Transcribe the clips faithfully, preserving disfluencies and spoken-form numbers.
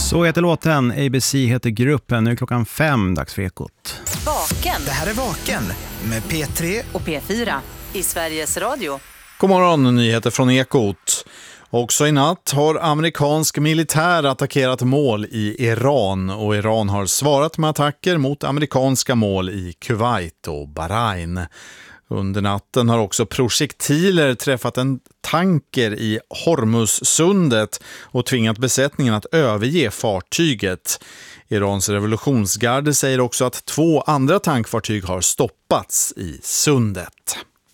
Så heter låten, A B C heter gruppen, nu är klockan fem, dags för Ekot. Vaken. Det här är Vaken med P tre och P fyra i Sveriges Radio. God morgon, nyheter från Ekot. Också i natt har amerikansk militär attackerat mål i Iran och Iran har svarat med attacker mot amerikanska mål i Kuwait och Bahrain. Under natten har också projektiler träffat en tanker i Hormuzsundet och tvingat besättningen att överge fartyget. Irans revolutionsgarde säger också att två andra tankfartyg har stoppats i sundet.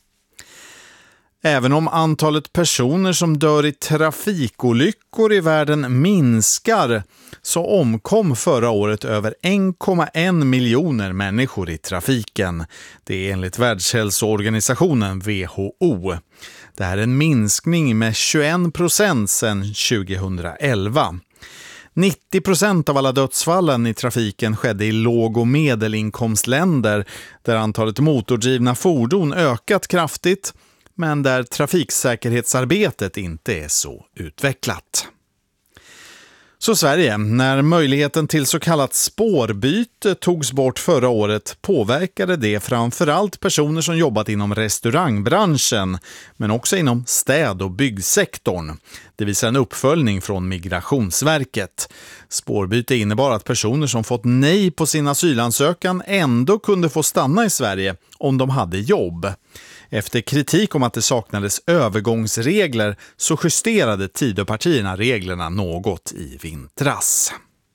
Även om antalet personer som dör i trafikolyckor i världen minskar så omkom förra året över en komma en miljoner människor i trafiken. Det är enligt Världshälsoorganisationen W H O. Det här är en minskning med tjugoen procent sedan tjugohundraelva. nittio procent av alla dödsfallen i trafiken skedde i låg- och medelinkomstländer där antalet motordrivna fordon ökat kraftigt, men där trafiksäkerhetsarbetet inte är så utvecklat. Så Sverige, när möjligheten till så kallat spårbyte togs bort förra året påverkade det framförallt personer som jobbat inom restaurangbranschen men också inom städ- och byggsektorn. Det visar en uppföljning från Migrationsverket. Spårbyte innebar att personer som fått nej på sin asylansökan ändå kunde få stanna i Sverige om de hade jobb. Efter kritik om att det saknades övergångsregler så justerade Tidöpartierna reglerna något i vintras.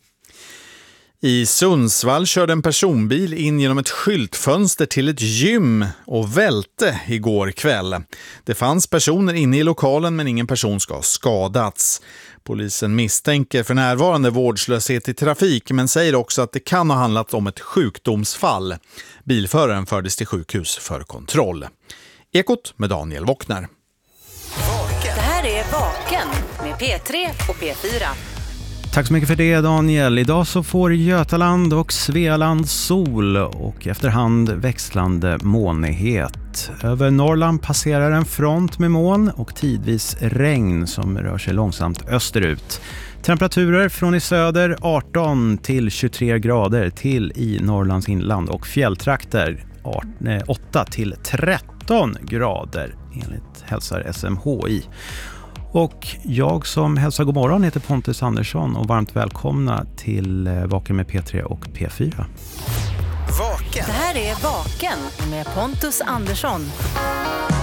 I Sundsvall körde en personbil in genom ett skyltfönster till ett gym och välte igår kväll. Det fanns personer inne i lokalen men ingen person ska ha skadats. Polisen misstänker för närvarande vårdslöshet i trafik men säger också att det kan ha handlat om ett sjukdomsfall. Bilföraren fördes till sjukhus för kontroll. Ekot med Daniel Wockner. Det här är Vaken med P tre och P fyra. Tack så mycket för det, Daniel. Idag så får Götaland och Svealand sol och efterhand växlande molnighet. Över Norrland passerar en front med moln och tidvis regn som rör sig långsamt österut. Temperaturer från i söder arton till tjugotre grader till i Norrlands inland och fjälltrakter åtta till tretton grader enligt hälsar S M H I. Och jag som hälsar god morgon heter Pontus Andersson och varmt välkomna till Vaken med P tre och P fyra. Vaken. Det här är Vaken med Pontus Andersson.